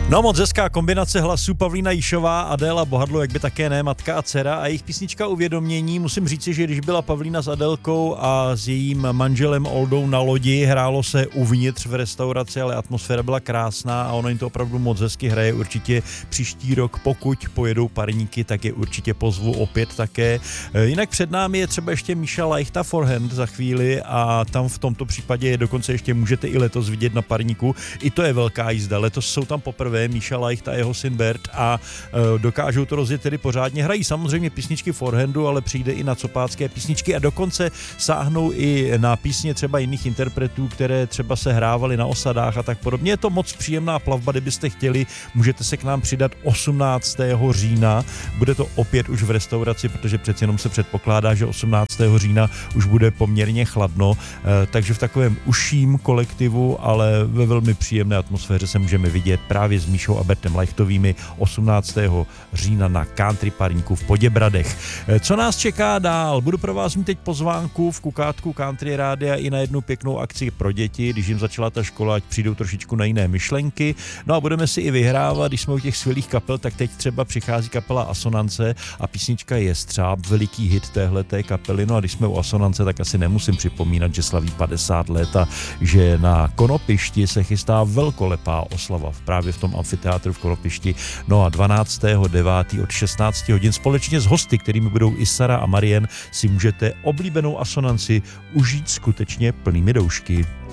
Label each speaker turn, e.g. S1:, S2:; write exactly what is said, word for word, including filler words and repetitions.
S1: No moc hezká kombinace hlasů Pavlína Jíšová, Adéla Bohadlo, jak by také ne, matka a dcera a jejich písnička Uvědomění. Musím říci, že když byla Pavlína s Adélkou a s jejím manželem Oldou na lodi, hrálo se uvnitř v restauraci, ale atmosféra byla krásná a ono jim to opravdu moc hezky hraje. Určitě příští rok, pokud pojedou parníky, tak je určitě pozvu opět také. Jinak před námi je třeba ještě Míša Lajchta Forehand za chvíli a tam v tomto případě je dokonce ještě můžete i letos vidět na parníku. I to je velká jízda. Letos jsou tam poprvé Míša Lajcht a jeho syn Bert a e, dokážou to rozjet tedy pořádně. Hrají samozřejmě písničky forehandu, ale přijde i na copácké písničky a dokonce sáhnou i na písně třeba jiných interpretů, které třeba se hrávaly na osadách a tak podobně. Je to moc příjemná plavba, kdybyste chtěli, můžete se k nám přidat osmnáctého října. Bude to opět už v restauraci, protože přeci jenom se předpokládá, že osmnáctého října už bude poměrně chladno, e, takže v takovém užším kolektivu, ale ve velmi příjemné atmosféře se můžeme vidět právě s Míšou a Bertem Lajchtovými osmnáctého října na Country parníku v Poděbradech. Co nás čeká dál? Budu pro vás mít teď pozvánku v Kukátku Country Rádia i na jednu pěknou akci pro děti, když jim začala ta škola, ať přijdou trošičku na jiné myšlenky. No a budeme si i vyhrávat, když jsme u těch skvělých kapel, tak teď třeba přichází kapela Asonance a písnička Jestřáb, veliký hit téhleté kapely. No a když jsme u Asonance, tak asi nemusím připomínat, že slaví padesát let a že na Konopišti se chystá velkolepá oslava právě v tom amfiteátru v Konopišti. No a dvanáctého devátého od šestnáct hodin společně s hosty, kterými budou i Sara a Marien, si můžete oblíbenou Asonanci užít skutečně plnými doušky.